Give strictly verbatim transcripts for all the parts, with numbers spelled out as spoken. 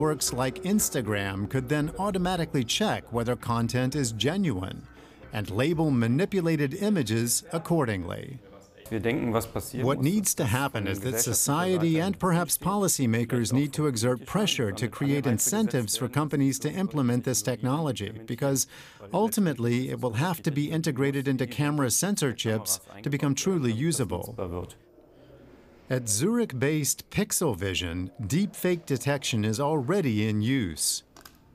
Networks like Instagram could then automatically check whether content is genuine and label manipulated images accordingly. What needs to happen is that society and perhaps policymakers need to exert pressure to create incentives for companies to implement this technology, because ultimately it will have to be integrated into camera sensor chips to become truly usable. At Zurich-based Pixel Vision, deepfake detection is already in use.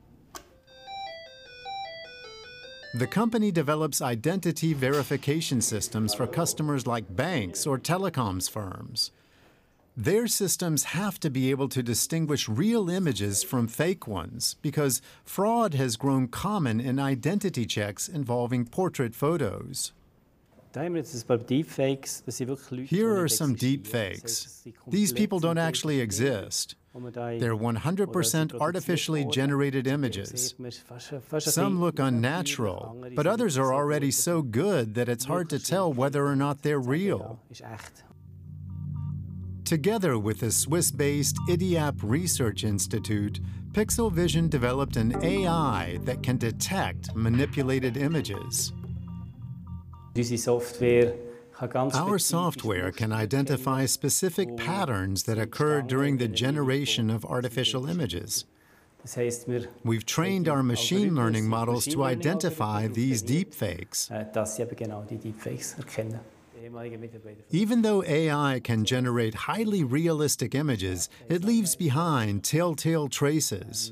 The company develops identity verification systems for customers like banks or telecoms firms. Their systems have to be able to distinguish real images from fake ones because fraud has grown common in identity checks involving portrait photos. Here are some deepfakes. These people don't actually exist. They're one hundred percent artificially generated images. Some look unnatural, but others are already so good that it's hard to tell whether or not they're real. Together with the Swiss-based IDIAP Research Institute, Pixel Vision developed an A I that can detect manipulated images. Our software can identify specific patterns that occur during the generation of artificial images. We've trained our machine learning models to identify these deepfakes. Even though A I can generate highly realistic images, it leaves behind telltale traces.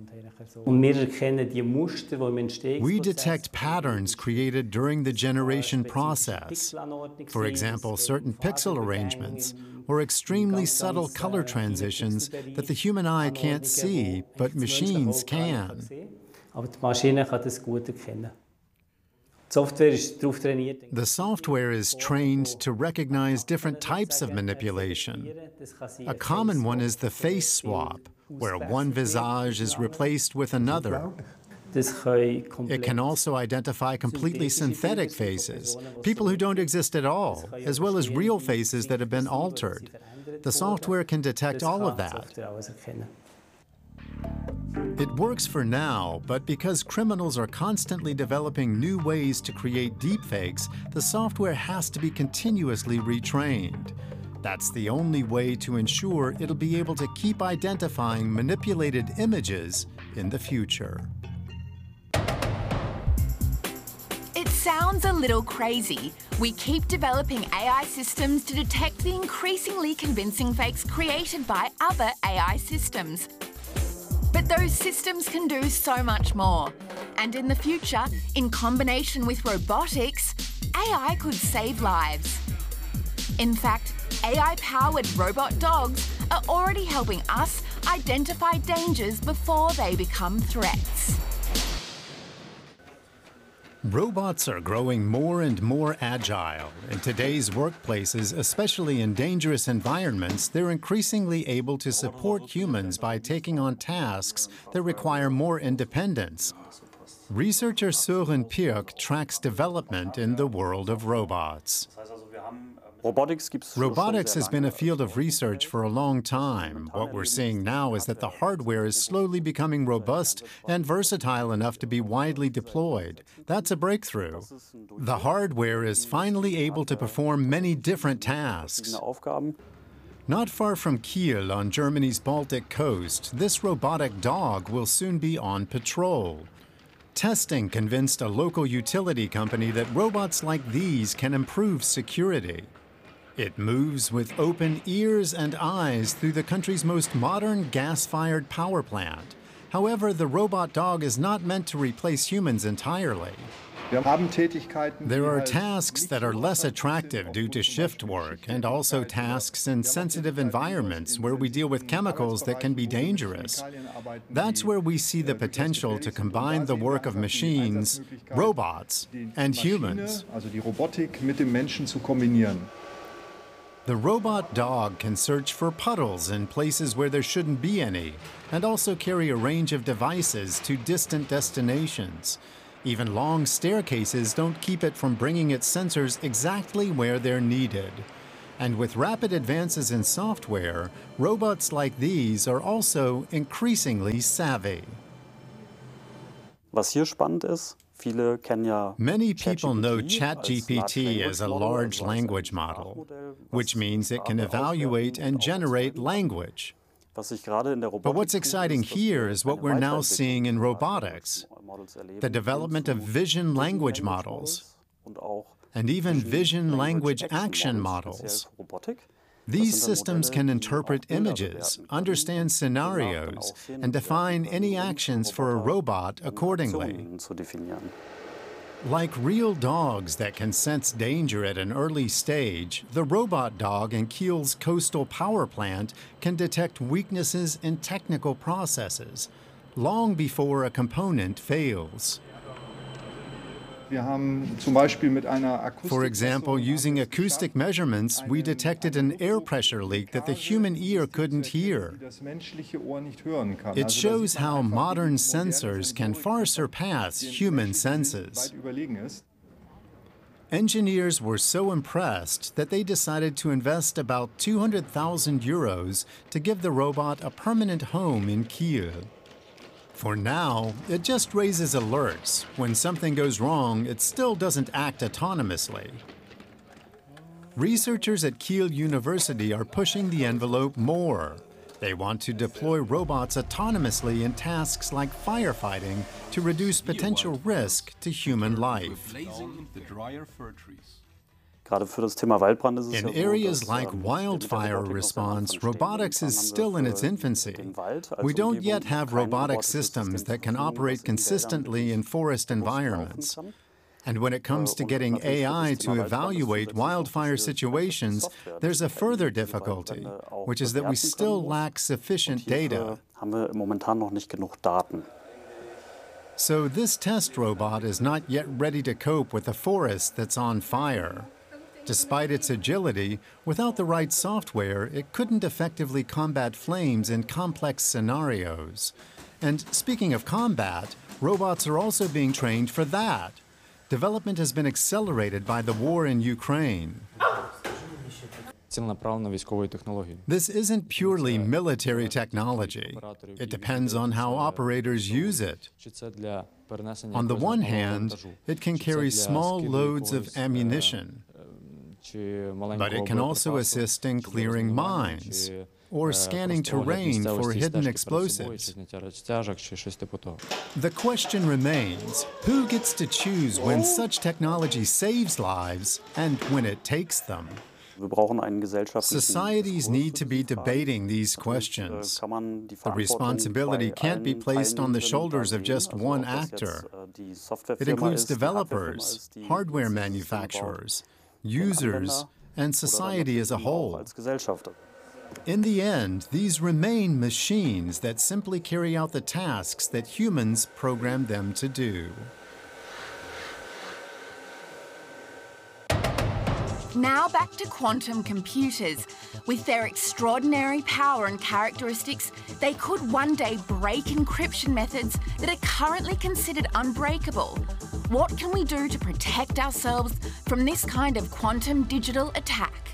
We detect patterns created during the generation process. For example, certain pixel arrangements or extremely subtle color transitions that the human eye can't see, but machines can. The software is trained to recognize different types of manipulation. A common one is the face swap, where one visage is replaced with another. It can also identify completely synthetic faces, people who don't exist at all, as well as real faces that have been altered. The software can detect all of that. It works for now, but because criminals are constantly developing new ways to create deepfakes, the software has to be continuously retrained. That's the only way to ensure it'll be able to keep identifying manipulated images in the future. It sounds a little crazy. We keep developing A I systems to detect the increasingly convincing fakes created by other A I systems. But those systems can do so much more. And in the future, in combination with robotics, A I could save lives. In fact, A I-powered robot dogs are already helping us identify dangers before they become threats. Robots are growing more and more agile. In today's workplaces, especially in dangerous environments, they're increasingly able to support humans by taking on tasks that require more independence. Researcher Søren Pirk tracks development in the world of robots. Robotics has been a field of research for a long time. What we're seeing now is that the hardware is slowly becoming robust and versatile enough to be widely deployed. That's a breakthrough. The hardware is finally able to perform many different tasks. Not far from Kiel on Germany's Baltic coast, this robotic dog will soon be on patrol. Testing convinced a local utility company that robots like these can improve security. It moves with open ears and eyes through the country's most modern gas-fired power plant. However, the robot dog is not meant to replace humans entirely. There are tasks that are less attractive due to shift work, and also tasks in sensitive environments where we deal with chemicals that can be dangerous. That's where we see the potential to combine the work of machines, robots, and humans. The robot dog can search for puddles in places where there shouldn't be any, and also carry a range of devices to distant destinations. Even long staircases don't keep it from bringing its sensors exactly where they're needed. And with rapid advances in software, robots like these are also increasingly savvy. Was hier spannend ist, viele kennen ja Many people know ChatGPT as a large language model, which means it can evaluate and generate language. But what's exciting here is what we're now seeing in robotics, the development of vision language models, and even vision language action models. These systems can interpret images, understand scenarios, and define any actions for a robot accordingly. Like real dogs that can sense danger at an early stage, the robot dog in Kiel's coastal power plant can detect weaknesses in technical processes long before a component fails. For example, using acoustic measurements, we detected an air pressure leak that the human ear couldn't hear. It shows how modern sensors can far surpass human senses. Engineers were so impressed that they decided to invest about two hundred thousand euros to give the robot a permanent home in Kiel. For now, it just raises alerts. When something goes wrong, it still doesn't act autonomously. Researchers at Kiel University are pushing the envelope more. They want to deploy robots autonomously in tasks like firefighting to reduce potential risk to human life. In areas like wildfire response, robotics is still in its infancy. We don't yet have robotic systems that can operate consistently in forest environments. And when it comes to getting A I to evaluate wildfire situations, there's a further difficulty, which is that we still lack sufficient data. So this test robot is not yet ready to cope with a forest that's on fire. Despite its agility, without the right software, it couldn't effectively combat flames in complex scenarios. And speaking of combat, robots are also being trained for that. Development has been accelerated by the war in Ukraine. This isn't purely military technology. It depends on how operators use it. On the one hand, it can carry small loads of ammunition, but it can also assist in clearing mines or scanning terrain for hidden explosives. The question remains, who gets to choose when such technology saves lives and when it takes them? Societies need to be debating these questions. The responsibility can't be placed on the shoulders of just one actor. It includes developers, hardware manufacturers, users, and society as a whole. In the end, these remain machines that simply carry out the tasks that humans program them to do. Now back to quantum computers. With their extraordinary power and characteristics, they could one day break encryption methods that are currently considered unbreakable. What can we do to protect ourselves from this kind of quantum digital attack?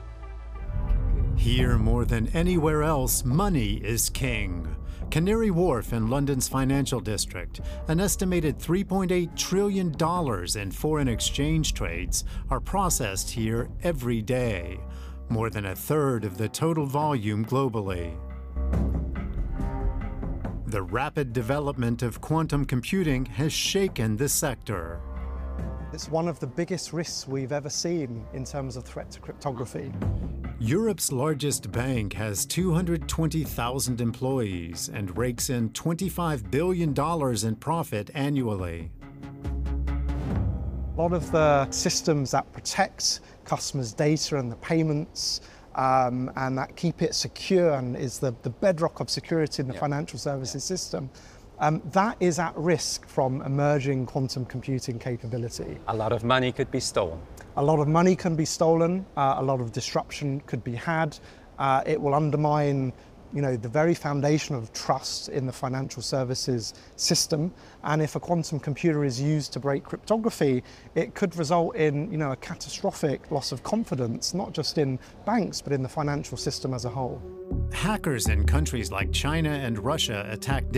Here, more than anywhere else, money is king. Canary Wharf in London's financial district, an estimated three point eight trillion dollars in foreign exchange trades are processed here every day, more than a third of the total volume globally. The rapid development of quantum computing has shaken the sector. It's one of the biggest risks we've ever seen in terms of threat to cryptography. Europe's largest bank has two hundred twenty thousand employees and rakes in twenty-five billion dollars in profit annually. A lot of the systems that protect customers' data and the payments um, and that keep it secure and is the, the bedrock of security in the yeah. financial services yeah. system, Um, that is at risk from emerging quantum computing capability. A lot of money could be stolen. A lot of money can be stolen, uh, a lot of disruption could be had. Uh, it will undermine you know, the very foundation of trust in the financial services system. And if a quantum computer is used to break cryptography, it could result in, you know, a catastrophic loss of confidence, not just in banks, but in the financial system as a whole. Hackers in countries like China and Russia attack